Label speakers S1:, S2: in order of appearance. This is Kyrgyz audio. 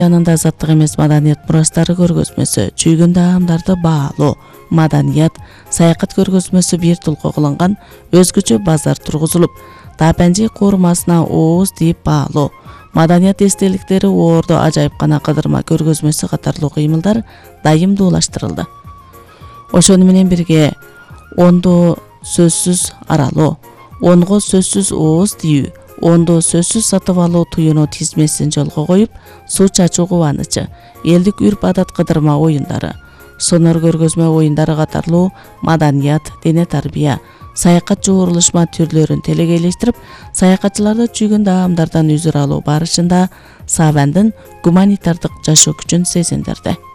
S1: жанында заттык эмес маданият мурастары көргөзмөсү, чүйгүн даамдарды баалоо, маданият, саякат көргөзмөсү бир толко кылынган өзгөчө базар тургузулуп, Тапанжи куурмасына ооз тийип баалоо, маданият эстеликтери Оордо ажайыпкана кыдырма көргөзмөсү катарлуу кыймылдар дайымдуулаштырылды. Ошону менен бирге ондо сөзсүз аралоо, онго сөзсүз ооз тийүү, ондо сөзсүз сатып алуу туюну тизмесин жолго коюп, суу чачуу кубанычы, элдик үрп адат кыдырма оюндары, сонор көргөзмө оюндары катарлуу маданият, дене тарбия, саякат жуурулушма түрлөрүн телекейлештирип, саякатчыларды чүйгүн даамдардан үзүр алуу барышында Савандын гуманитардык жашоо күчүн сезиндирди.